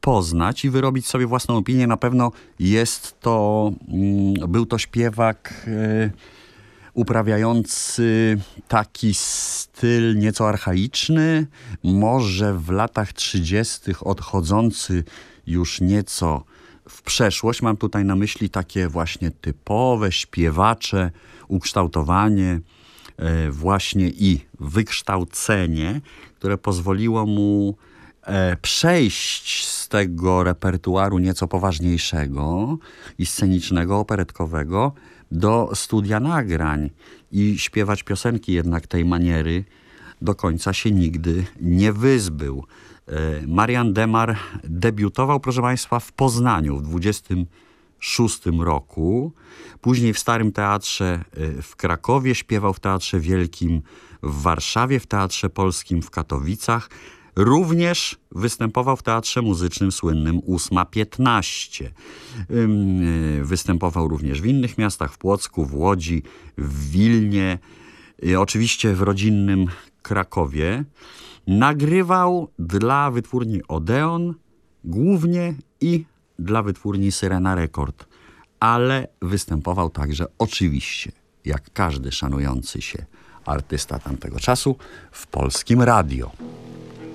poznać i wyrobić sobie własną opinię. Na pewno był to śpiewak uprawiający taki styl nieco archaiczny, może w latach 30. odchodzący już nieco w przeszłość. Mam tutaj na myśli takie właśnie typowe śpiewacze, ukształtowanie właśnie i wykształcenie, które pozwoliło mu przejść z tego repertuaru nieco poważniejszego i scenicznego, operetkowego do studia nagrań i śpiewać piosenki, jednak tej maniery do końca się nigdy nie wyzbył. Marian Demar debiutował, proszę Państwa, w Poznaniu w 26 roku. Później w Starym Teatrze w Krakowie, śpiewał w Teatrze Wielkim w Warszawie, w Teatrze Polskim w Katowicach. Również występował w Teatrze Muzycznym słynnym 8:15. Występował również w innych miastach, w Płocku, w Łodzi, w Wilnie, oczywiście w rodzinnym Krakowie. Nagrywał dla wytwórni Odeon głównie i dla wytwórni Syrena Rekord, ale występował także oczywiście, jak każdy szanujący się artysta tamtego czasu, w Polskim Radio.